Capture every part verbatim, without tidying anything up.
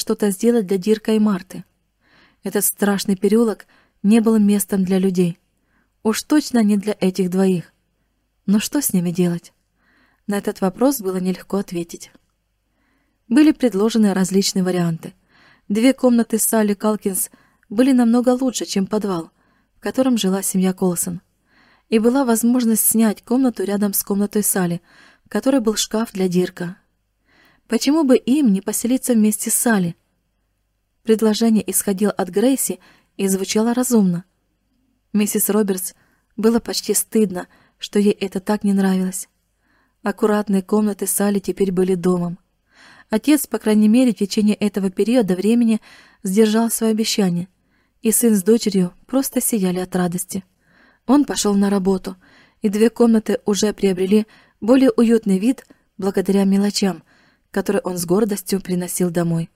что-то сделать для Дирка и Марты. Этот страшный переулок не был местом для людей. Уж точно не для этих двоих. Но что с ними делать? На этот вопрос было нелегко ответить. Были предложены различные варианты. Две комнаты Салли Калкинс были намного лучше, чем подвал, в котором жила семья Колсон. И была возможность снять комнату рядом с комнатой Салли, в которой был шкаф для Дирка. Почему бы им не поселиться вместе с Салли? Предложение исходило от Грейси и звучало разумно. Миссис Робертс было почти стыдно, что ей это так не нравилось. Аккуратные комнаты Салли теперь были домом. Отец, по крайней мере, в течение этого периода времени сдержал свое обещание, и сын с дочерью просто сияли от радости. Он пошел на работу, и две комнаты уже приобрели более уютный вид благодаря мелочам, которые он с гордостью приносил домой.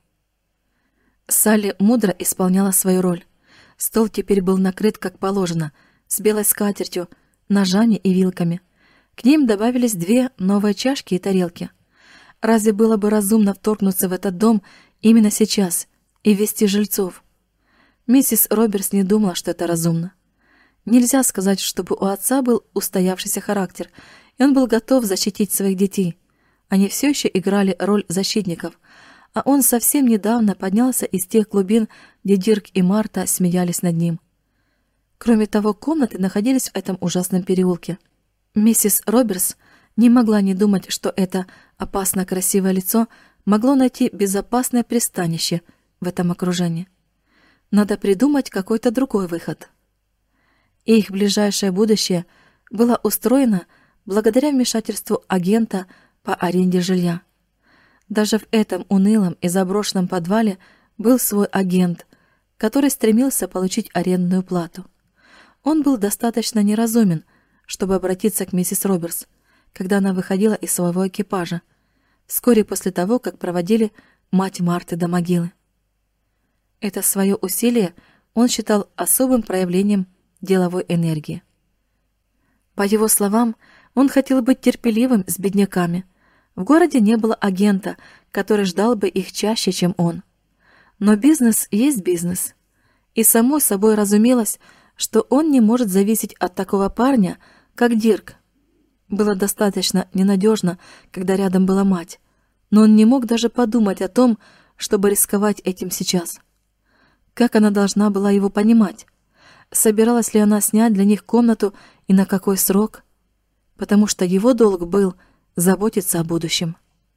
Салли мудро исполняла свою роль. Стол теперь был накрыт как положено, с белой скатертью, ножами и вилками. К ним добавились две новые чашки и тарелки. Разве было бы разумно вторгнуться в этот дом именно сейчас и ввести жильцов? Миссис Робертс не думала, что это разумно. Нельзя сказать, чтобы у отца был устоявшийся характер, и он был готов защитить своих детей. Они все еще играли роль защитников, а он совсем недавно поднялся из тех глубин, где Дирк и Марта смеялись над ним. Кроме того, комнаты находились в этом ужасном переулке. Миссис Робертс не могла не думать, что это опасно красивое лицо могло найти безопасное пристанище в этом окружении. Надо придумать какой-то другой выход. И их ближайшее будущее было устроено благодаря вмешательству агента по аренде жилья. Даже в этом унылом и заброшенном подвале был свой агент, который стремился получить арендную плату. Он был достаточно неразумен, чтобы обратиться к миссис Робертс, когда она выходила из своего экипажа, вскоре после того, как проводили мать Марты до могилы. Это свое усилие он считал особым проявлением деловой энергии. По его словам, он хотел быть терпеливым с бедняками. В городе не было агента, который ждал бы их чаще, чем он. Но бизнес есть бизнес. И само собой разумелось, что он не может зависеть от такого парня, как Дирк. Было достаточно ненадежно, когда рядом была мать, но он не мог даже подумать о том, чтобы рисковать этим сейчас. Как она должна была его понимать? Собиралась ли она снять для них комнату и на какой срок? Потому что его долг был заботиться о будущем.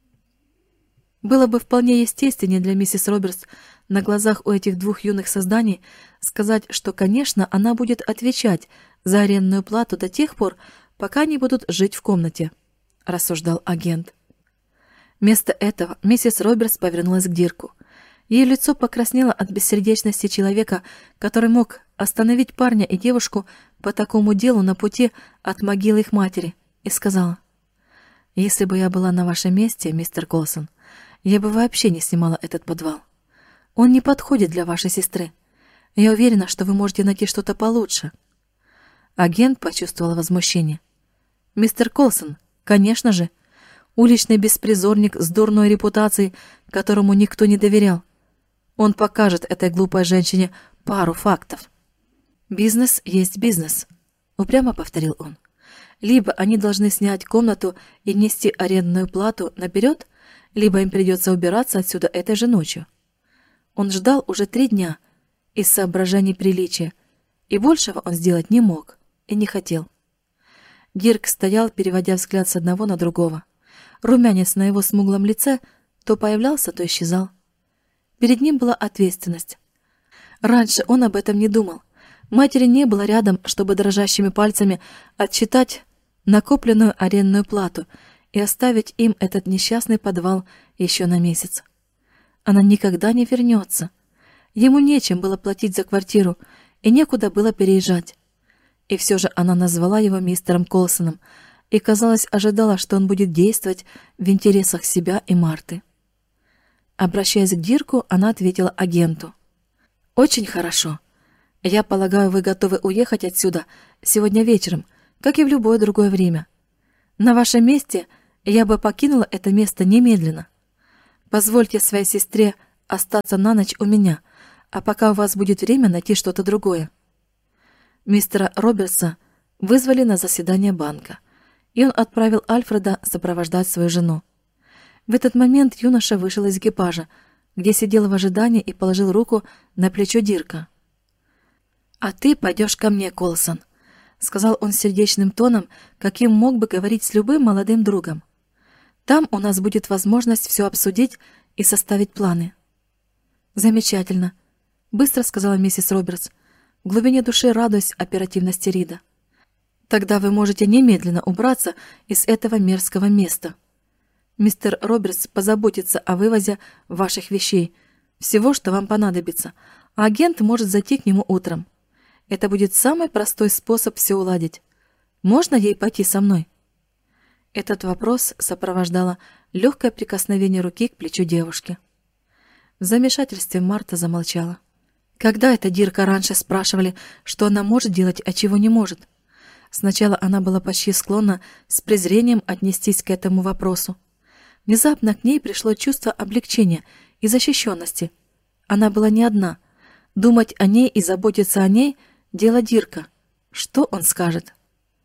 Было бы вполне естественнее для миссис Робертс на глазах у этих двух юных созданий сказать, что, конечно, она будет отвечать за арендную плату до тех пор, пока они будут жить в комнате, — рассуждал агент. Вместо этого миссис Робертс повернулась к Дирку. Ее лицо покраснело от бессердечности человека, который мог остановить парня и девушку по такому делу на пути от могилы их матери, и сказала: «Если бы я была на вашем месте, мистер Колсон, я бы вообще не снимала этот подвал. Он не подходит для вашей сестры. Я уверена, что вы можете найти что-то получше». Агент почувствовал возмущение. «Мистер Колсон, конечно же, уличный беспризорник с дурной репутацией, которому никто не доверял. Он покажет этой глупой женщине пару фактов». «Бизнес есть бизнес», — упрямо повторил он. «Либо они должны снять комнату и внести арендную плату наперед, либо им придется убираться отсюда этой же ночью». Он ждал уже три дня из соображений приличия, и большего он сделать не мог и не хотел. Дирк стоял, переводя взгляд с одного на другого. Румянец на его смуглом лице то появлялся, то исчезал. Перед ним была ответственность. Раньше он об этом не думал. Матери не было рядом, чтобы дрожащими пальцами отсчитать накопленную арендную плату и оставить им этот несчастный подвал еще на месяц. Она никогда не вернется. Ему нечем было платить за квартиру и некуда было переезжать. И все же она назвала его мистером Колсоном и, казалось, ожидала, что он будет действовать в интересах себя и Марты. Обращаясь к Дирку, она ответила агенту: «Очень хорошо. Я полагаю, вы готовы уехать отсюда сегодня вечером, как и в любое другое время. На вашем месте я бы покинула это место немедленно. Позвольте своей сестре остаться на ночь у меня, а пока у вас будет время найти что-то другое». Мистера Робертса вызвали на заседание банка, и он отправил Альфреда сопровождать свою жену. В этот момент юноша вышел из экипажа, где сидел в ожидании, и положил руку на плечо Дирка. «А ты пойдешь ко мне, Колсон», — сказал он сердечным тоном, каким мог бы говорить с любым молодым другом. «Там у нас будет возможность все обсудить и составить планы». «Замечательно», — быстро сказала миссис Робертс, в глубине души радуясь оперативности Рида. «Тогда вы можете немедленно убраться из этого мерзкого места. Мистер Робертс позаботится о вывозе ваших вещей, всего, что вам понадобится, а агент может зайти к нему утром. Это будет самый простой способ все уладить. Можно ей пойти со мной?» Этот вопрос сопровождало легкое прикосновение руки к плечу девушки. В замешательстве Марта замолчала. Когда это Дирка раньше спрашивали, что она может делать, а чего не может? Сначала она была почти склонна с презрением отнестись к этому вопросу. Внезапно к ней пришло чувство облегчения и защищенности. Она была не одна. Думать о ней и заботиться о ней — дело Дирка. Что он скажет?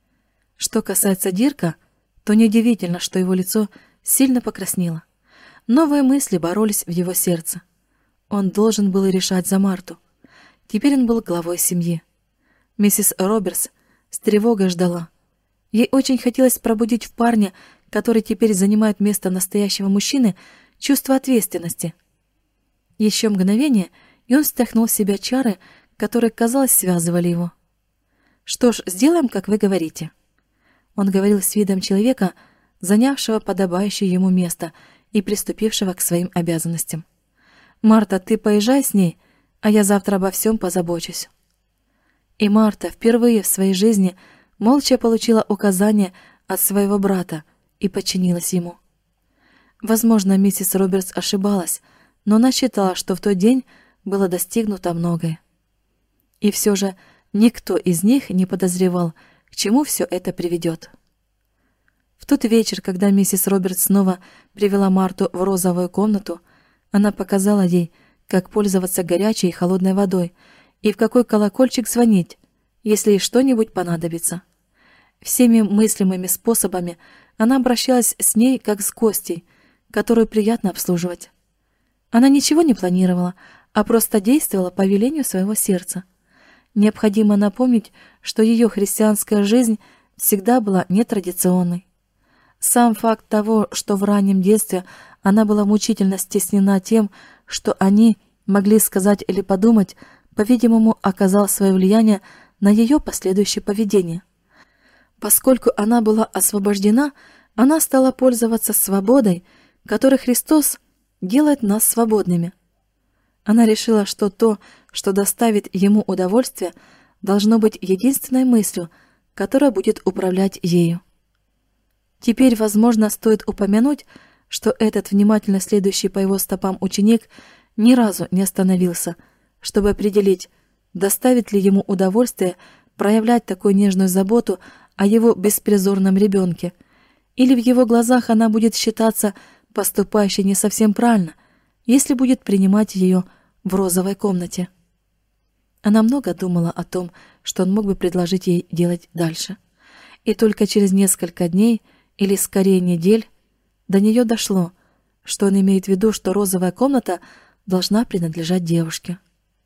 Что касается Дирка, то неудивительно, что его лицо сильно покраснело. Новые мысли боролись в его сердце. Он должен был решать за Марту. Теперь он был главой семьи. Миссис Робертс с тревогой ждала. Ей очень хотелось пробудить в парне, который теперь занимает место настоящего мужчины, чувство ответственности. Еще мгновение, и он стряхнул с себя чары, которые, казалось, связывали его. «Что ж, сделаем, как вы говорите». Он говорил с видом человека, занявшего подобающее ему место и приступившего к своим обязанностям. «Марта, ты поезжай с ней, а я завтра обо всем позабочусь». И Марта впервые в своей жизни молча получила указание от своего брата и подчинилась ему. Возможно, миссис Робертс ошибалась, но она считала, что в тот день было достигнуто многое. И все же никто из них не подозревал, к чему все это приведет. В тот вечер, когда миссис Робертс снова привела Марту в розовую комнату, она показала ей, как пользоваться горячей и холодной водой и в какой колокольчик звонить, если ей что-нибудь понадобится. Всеми мыслимыми способами она обращалась с ней как с гостьей, которую приятно обслуживать. Она ничего не планировала, а просто действовала по велению своего сердца. Необходимо напомнить, что ее христианская жизнь всегда была нетрадиционной. Сам факт того, что в раннем детстве она была мучительно стеснена тем, что они могли сказать или подумать, по-видимому, оказал свое влияние на ее последующее поведение. Поскольку она была освобождена, она стала пользоваться свободой, которой Христос делает нас свободными. Она решила, что то, что доставит ему удовольствие, должно быть единственной мыслью, которая будет управлять ею. Теперь, возможно, стоит упомянуть, что этот внимательно следующий по его стопам ученик ни разу не остановился, чтобы определить, доставит ли ему удовольствие проявлять такую нежную заботу о его беспризорном ребенке, или в его глазах она будет считаться поступающей не совсем правильно, если будет принимать ее в розовой комнате. Она много думала о том, что он мог бы предложить ей делать дальше. И только через несколько дней, или скорее недель, до нее дошло, что он имеет в виду, что розовая комната должна принадлежать девушке.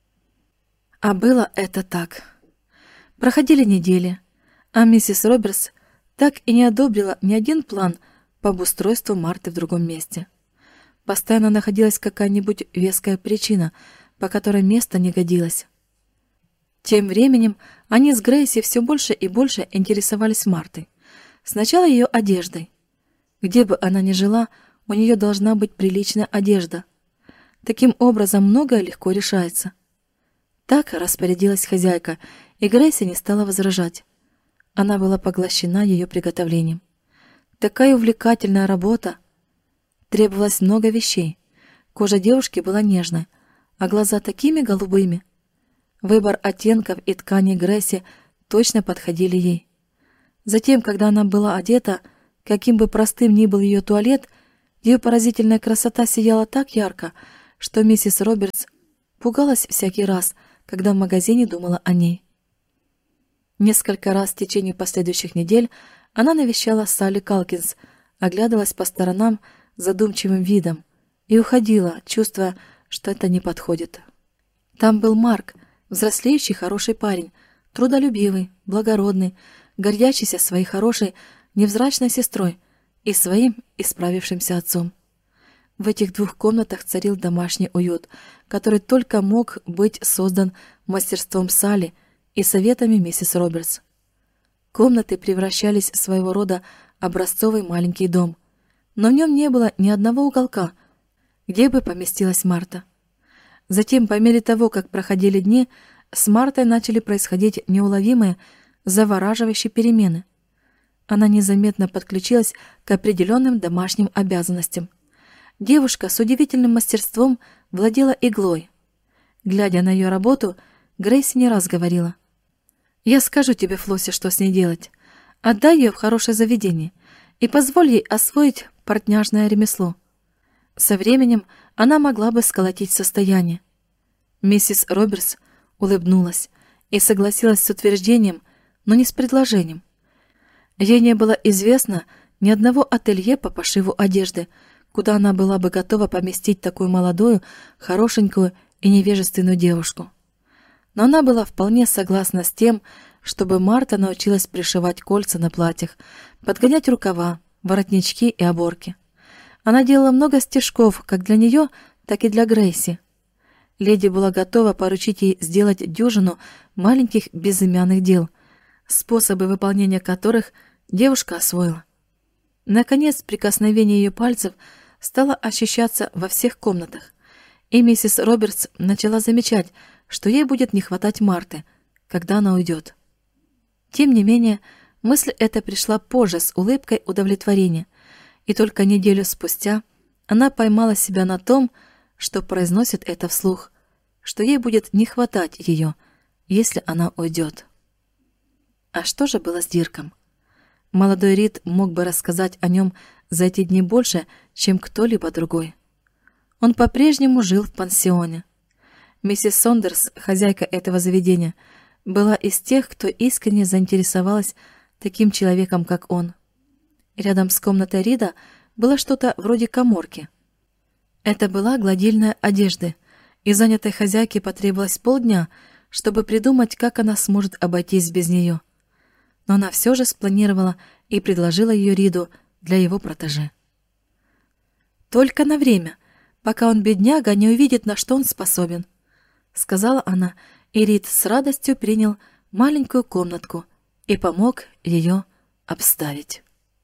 А было это так. Проходили недели, а миссис Робертс так и не одобрила ни один план по обустройству Марты в другом месте. Постоянно находилась какая-нибудь веская причина, по которой место не годилось. Тем временем они с Грейси все больше и больше интересовались Мартой. Сначала ее одеждой. Где бы она ни жила, у нее должна быть приличная одежда. Таким образом, многое легко решается. Так распорядилась хозяйка, и Грейси не стала возражать. Она была поглощена ее приготовлением. Такая увлекательная работа. Требовалось много вещей. Кожа девушки была нежной, а глаза такими голубыми. Выбор оттенков и тканей Грейси точно подходили ей. Затем, когда она была одета, каким бы простым ни был ее туалет, ее поразительная красота сияла так ярко, что миссис Робертс пугалась всякий раз, когда в магазине думала о ней. Несколько раз в течение последующих недель она навещала Салли Калкинс, оглядывалась по сторонам задумчивым видом и уходила, чувствуя, что это не подходит. Там был Марк, взрослеющий хороший парень, трудолюбивый, благородный, гордящийся своей хорошей, невзрачной сестрой и своим исправившимся отцом. В этих двух комнатах царил домашний уют, который только мог быть создан мастерством Салли и советами миссис Робертс. Комнаты превращались в своего рода образцовый маленький дом, но в нем не было ни одного уголка, где бы поместилась Марта. Затем, по мере того, как проходили дни, с Мартой начали происходить неуловимые, завораживающие перемены. Она незаметно подключилась к определенным домашним обязанностям. Девушка с удивительным мастерством владела иглой. Глядя на ее работу, Грейси не раз говорила: «Я скажу тебе, Флосси, что с ней делать. Отдай ее в хорошее заведение и позволь ей освоить портняжное ремесло. Со временем она могла бы сколотить состояние». Миссис Робертс улыбнулась и согласилась с утверждением, но не с предложением. Ей не было известно ни одного ателье по пошиву одежды, куда она была бы готова поместить такую молодую, хорошенькую и невежественную девушку. Но она была вполне согласна с тем, чтобы Марта научилась пришивать кольца на платьях, подгонять рукава, воротнички и оборки. Она делала много стежков как для нее, так и для Грейси. Леди была готова поручить ей сделать дюжину маленьких безымянных дел, способы выполнения которых девушка освоила. Наконец, прикосновение ее пальцев стало ощущаться во всех комнатах, и миссис Робертс начала замечать, что ей будет не хватать Марты, когда она уйдет. Тем не менее, мысль эта пришла позже с улыбкой удовлетворения, и только неделю спустя она поймала себя на том, что произносит это вслух, что ей будет не хватать ее, если она уйдет. А что же было с Дирком? Молодой Рид мог бы рассказать о нем за эти дни больше, чем кто-либо другой. Он по-прежнему жил в пансионе. Миссис Сондерс, хозяйка этого заведения, была из тех, кто искренне заинтересовалась таким человеком, как он. Рядом с комнатой Рида было что-то вроде каморки. Это была гладильная одежды, и занятой хозяйке потребовалось полдня, чтобы придумать, как она сможет обойтись без нее. Но она все же спланировала и предложила ее Риду для его протеже. «Только на время, пока он, бедняга, не увидит, на что он способен», — сказала она, и Рид с радостью принял маленькую комнатку и помог ее обставить.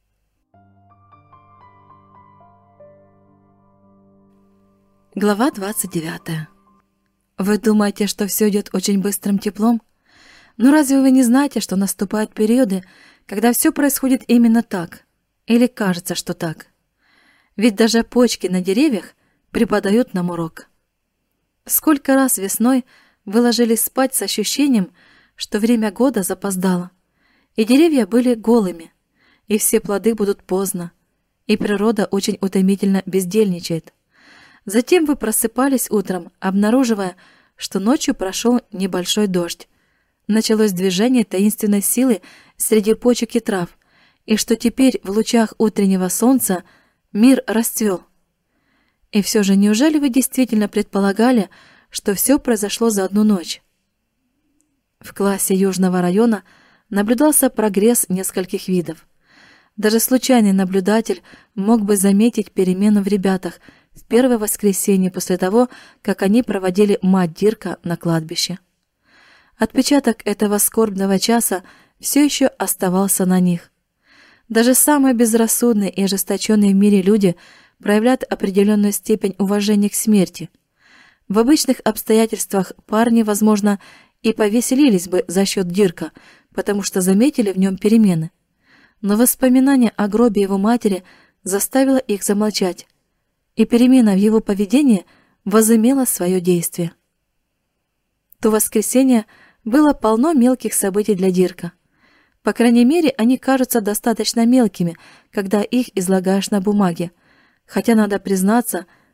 Глава двадцать девятая. Вы думаете, что все идет очень быстрым теплом? Но разве вы не знаете, что наступают периоды, когда все происходит именно так? Или кажется, что так? Ведь даже почки на деревьях преподают нам урок. Сколько раз весной вы ложились спать с ощущением, что время года запоздало, и деревья были голыми, и все плоды будут поздно, и природа очень утомительно бездельничает. Затем вы просыпались утром, обнаруживая, что ночью прошел небольшой дождь. Началось движение таинственной силы среди почек и трав, и что теперь в лучах утреннего солнца мир расцвел. И все же, неужели вы действительно предполагали, что все произошло за одну ночь? В классе Южного района наблюдался прогресс нескольких видов. Даже случайный наблюдатель мог бы заметить перемену в ребятах в первое воскресенье после того, как они проводили мать Дирка на кладбище. Отпечаток этого скорбного часа все еще оставался на них. Даже самые безрассудные и ожесточенные в мире люди проявляют определенную степень уважения к смерти. В обычных обстоятельствах парни, возможно, и повеселились бы за счет Дирка, потому что заметили в нем перемены. Но воспоминание о гробе его матери заставило их замолчать, и перемена в его поведении возымела свое действие. То воскресенье было полно мелких событий для Дирка. По крайней мере, они кажутся достаточно мелкими, когда их излагаешь на бумаге, хотя, надо признаться,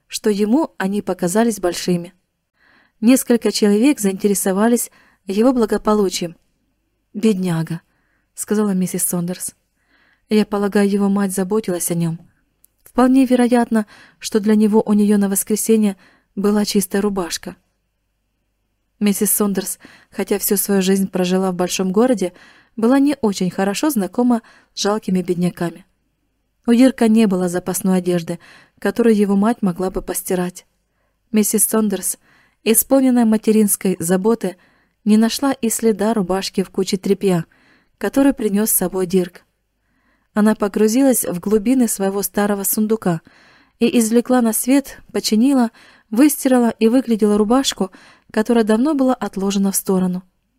что ему они показались большими. Несколько человек заинтересовались его благополучием. «Бедняга», — сказала миссис Сондерс. «Я полагаю, его мать заботилась о нем. Вполне вероятно, что для него у нее на воскресенье была чистая рубашка». Миссис Сондерс, хотя всю свою жизнь прожила в большом городе, была не очень хорошо знакома с жалкими бедняками. У Дирка не было запасной одежды, которую его мать могла бы постирать. Миссис Сондерс, исполненная материнской заботы, не нашла и следа рубашки в куче тряпья, который принес с собой Дирк. Она погрузилась в глубины своего старого сундука и извлекла на свет, починила, выстирала и выглядела рубашку, которая давно была отложена в сторону.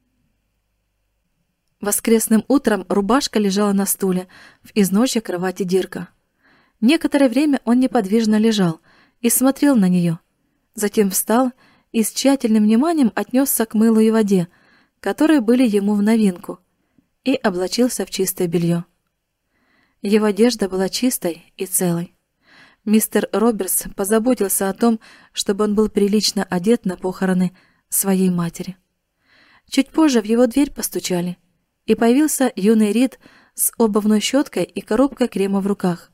Воскресным утром рубашка лежала на стуле в изножье кровати Дирка. Некоторое время он неподвижно лежал и смотрел на нее. Затем встал и с тщательным вниманием отнесся к мылу и воде, которые были ему в новинку, и облачился в чистое белье. Его одежда была чистой и целой. Мистер Робертс позаботился о том, чтобы он был прилично одет на похороны своей матери. Чуть позже в его дверь постучали, и появился юный Рид с обувной щеткой и коробкой крема в руках.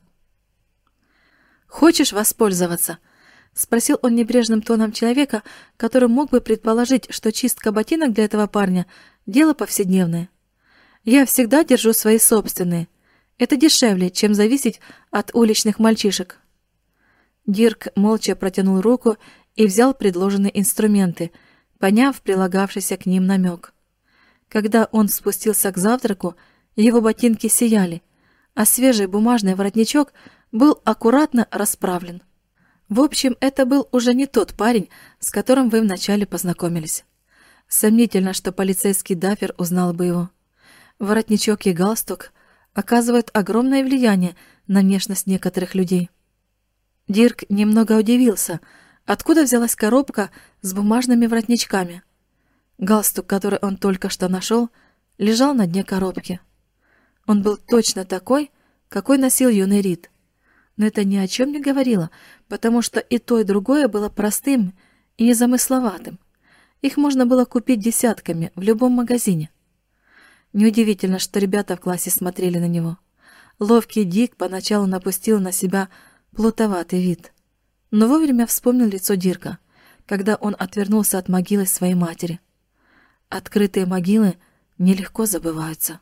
«Хочешь воспользоваться?» — спросил он небрежным тоном человека, который мог бы предположить, что чистка ботинок для этого парня — дело повседневное. «Я всегда держу свои собственные. Это дешевле, чем зависеть от уличных мальчишек». Дирк молча протянул руку и взял предложенные инструменты, поняв прилагавшийся к ним намек. Когда он спустился к завтраку, его ботинки сияли, а свежий бумажный воротничок был аккуратно расправлен. В общем, это был уже не тот парень, с которым вы вначале познакомились. Сомнительно, что полицейский даффер узнал бы его. Воротничок и галстук оказывают огромное влияние на внешность некоторых людей. Дирк немного удивился, откуда взялась коробка с бумажными воротничками. Галстук, который он только что нашел, лежал на дне коробки. Он был точно такой, какой носил юный Рид. Но это ни о чем не говорило, потому что и то, и другое было простым и незамысловатым. Их можно было купить десятками в любом магазине. Неудивительно, что ребята в классе смотрели на него. Ловкий Дик поначалу напустил на себя плутоватый вид, но вовремя вспомнил лицо Дирка, когда он отвернулся от могилы своей матери. Открытые могилы нелегко забываются.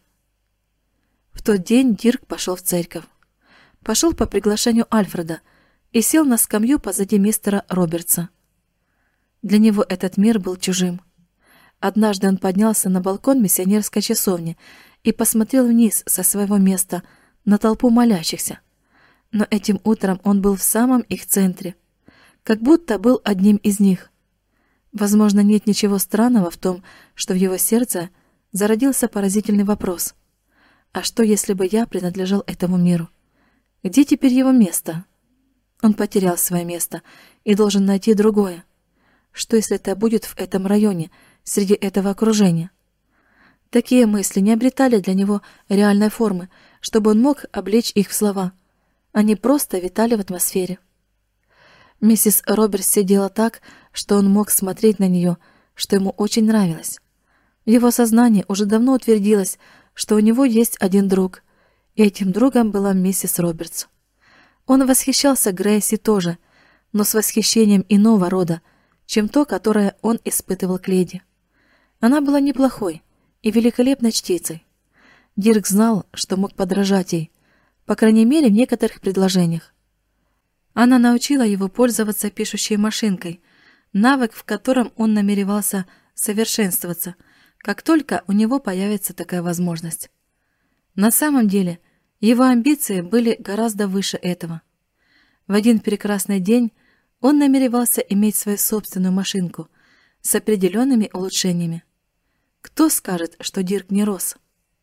В тот день Дирк пошел в церковь. Пошел по приглашению Альфреда и сел на скамью позади мистера Робертса. Для него этот мир был чужим. Однажды он поднялся на балкон миссионерской часовни и посмотрел вниз со своего места на толпу молящихся. Но этим утром он был в самом их центре, как будто был одним из них. Возможно, нет ничего странного в том, что в его сердце зародился поразительный вопрос. А что, если бы я принадлежал этому миру? Где теперь его место? Он потерял свое место и должен найти другое. Что, если это будет в этом районе, среди этого окружения? Такие мысли не обретали для него реальной формы, чтобы он мог облечь их в слова. Они просто витали в атмосфере. Миссис Робертс сидела так, что он мог смотреть на нее, что ему очень нравилось. В его сознании уже давно утвердилось, что у него есть один друг, и этим другом была миссис Робертс. Он восхищался Грейси тоже, но с восхищением иного рода, чем то, которое он испытывал к леди. Она была неплохой и великолепной чтицей. Дирк знал, что мог подражать ей, по крайней мере, в некоторых предложениях. Она научила его пользоваться пишущей машинкой, навык, в котором он намеревался совершенствоваться, как только у него появится такая возможность. На самом деле, его амбиции были гораздо выше этого. В один прекрасный день он намеревался иметь свою собственную машинку с определенными улучшениями. Кто скажет, что Дирк не рос?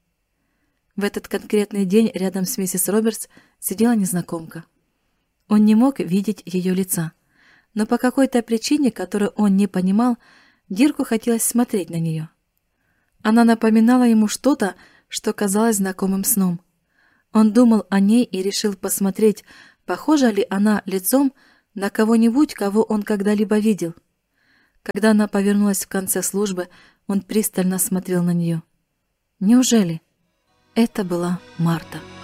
В этот конкретный день рядом с миссис Робертс сидела незнакомка. Он не мог видеть ее лица, но по какой-то причине, которую он не понимал, Дирку хотелось смотреть на нее. Она напоминала ему что-то, что казалось знакомым сном. Он думал о ней и решил посмотреть, похожа ли она лицом На кого-нибудь, кого он когда-либо видел. Когда она повернулась в конце службы, он пристально смотрел на нее. Неужели это была Марта?